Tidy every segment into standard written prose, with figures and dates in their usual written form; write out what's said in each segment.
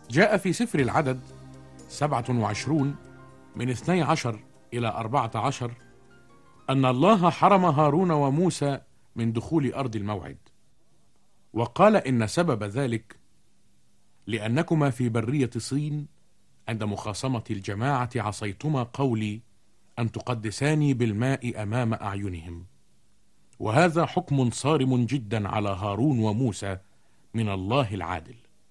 جاء في سفر العدد 27 من 12 إلى 14 أن الله حرم هارون وموسى من دخول أرض الموعد، وقال إن سبب ذلك لأنكما في برية صين عند مخاصمة الجماعة عصيتما قولي أن تقدساني بالماء أمام أعينهم، وهذا حكم صارم جدا على هارون وموسى من الله العادل.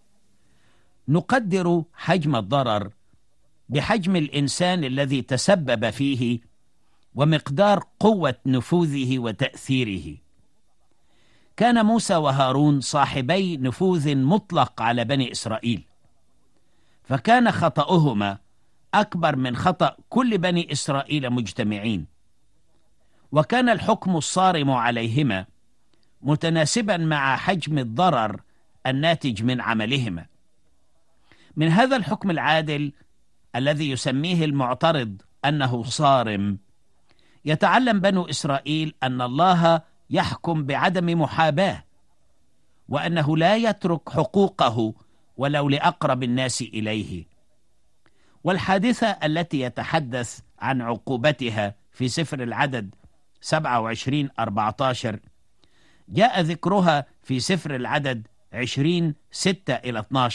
نقدر حجم الضرر بحجم الإنسان الذي تسبب فيه ومقدار قوة نفوذه وتأثيره. كان موسى وهارون صاحبي نفوذ مطلق على بني إسرائيل، فكان خطأهما أكبر من خطأ كل بني إسرائيل مجتمعين، وكان الحكم الصارم عليهما متناسبا مع حجم الضرر الناتج من عملهما. من هذا الحكم العادل الذي يسميه المعترض أنه صارم، يتعلم بنو إسرائيل أن الله يحكم بعدم محاباة، وأنه لا يترك حقوقه ولو لأقرب الناس إليه. والحادثة التي يتحدث عن عقوبتها في سفر العدد 27-14 جاء ذكرها في سفر العدد 20:6-12،